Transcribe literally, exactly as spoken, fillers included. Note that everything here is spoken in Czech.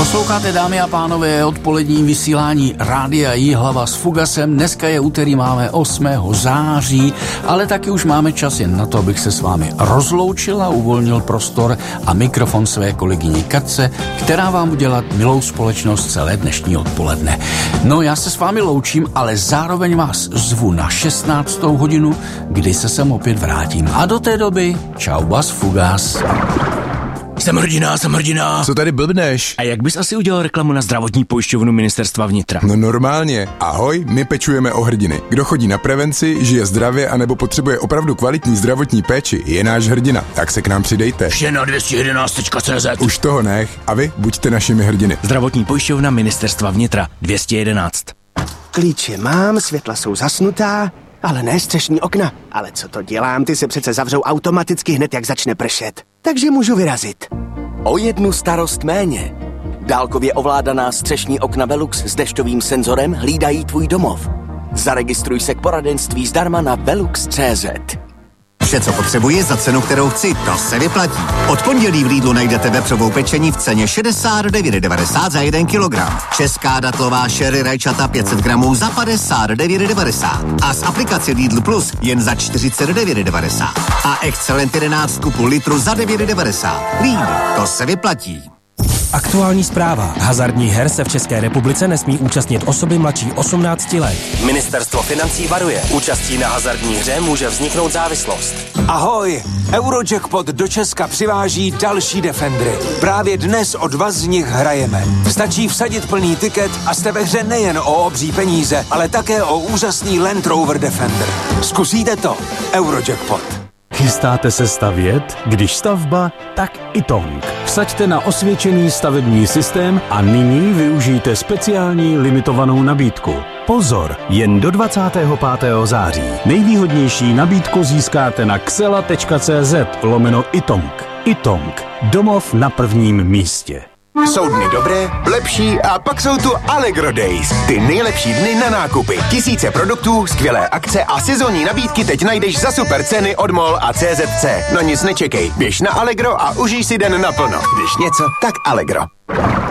Posloucháte, dámy a pánové, odpolední vysílání Rádia Jihlava s Fugasem. Dneska je úterý, máme osmého září, ale taky už máme čas jen na to, abych se s vámi rozloučil a uvolnil prostor a mikrofon své kolegyni Katce, která vám udělat milou společnost celé dnešní odpoledne. No, já se s vámi loučím, ale zároveň vás zvu na šestnáctou hodinu, kdy se sem opět vrátím. A do té doby, čau vás Fugas. Jsem hrdina, jsem hrdina. Co tady blbneš? A jak bys asi udělal reklamu na zdravotní pojišťovnu Ministerstva vnitra? No normálně. Ahoj, my pečujeme o hrdiny. Kdo chodí na prevenci, žije zdravě anebo potřebuje opravdu kvalitní zdravotní péči, je náš hrdina. Tak se k nám přidejte. Vše na dvě stě jedenáct tečka cé zet. Už toho nech. A vy buďte našimi hrdiny. Zdravotní pojišťovna Ministerstva vnitra dvě stě jedenáct. Klíče mám, světla jsou zasnutá, ale ne střešní okna. Ale co to dělám, ty se přece zavřou automaticky hned, jak začne pršet. Takže můžu vyrazit. O jednu starost méně. Dálkově ovládaná střešní okna Velux s dešťovým senzorem hlídají tvůj domov. Zaregistruj se k poradenství zdarma na velux tečka cé zet. Vše, co potřebuji za cenu, kterou chci, to se vyplatí. Od pondělí v Lidlu najdete vepřovou pečení v ceně šedesát devět devadesát za jeden kilogram. Česká datlová sherry rajčata pět set gramů za padesát devět devadesát. A z aplikace Lidl Plus jen za čtyřicet devět devadesát. A Excellent jedenáct půl litru za devět devadesát. Lidl, to se vyplatí. Aktuální zpráva. Hazardních her se v České republice nesmí účastnit osoby mladší osmnácti let. Ministerstvo financí varuje. Účastí na hazardní hře může vzniknout závislost. Ahoj! Eurojackpot do Česka přiváží další Defendery. Právě dnes o dva z nich hrajeme. Stačí vsadit plný tiket a jste ve hře nejen o obří peníze, ale také o úžasný Land Rover Defender. Zkusíte to? Eurojackpot. Chystáte se stavět? Když stavba, tak Itong. Vsaďte na osvědčený stavební systém a nyní využijte speciální limitovanou nabídku. Pozor, jen do dvacátého pátého září. Nejvýhodnější nabídku získáte na xela tečka cé zet lomeno Itong. Itong. Domov na prvním místě. Jsou dny dobré, lepší a pak jsou tu Allegro Days. Ty nejlepší dny na nákupy. Tisíce produktů, skvělé akce a sezónní nabídky teď najdeš za super ceny od MOL a C Z C. No nic nečekej, běž na Allegro a užij si den naplno. Když něco, tak Allegro.